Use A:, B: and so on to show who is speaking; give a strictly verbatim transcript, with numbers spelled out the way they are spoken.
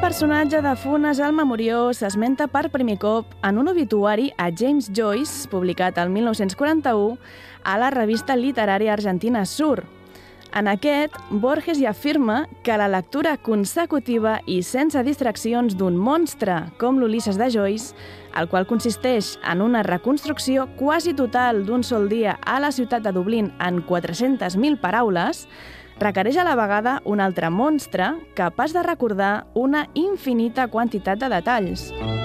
A: personatge de Funes el Memorió s'esmenta per primer cop en un obituari a James Joyce, publicat el mil nou-cents quaranta-u a la revista literària argentina Sur. En aquest, Borges hi afirma que la lectura consecutiva i sense distraccions d'un monstre com l'Ulisses de Joyce, el qual consisteix en una reconstrucció quasi total d'un sol dia a la ciutat de Dublín en quatre-centes mil paraules, requereix a la vegada un altre monstre capaç de recordar una infinita quantitat de detalls.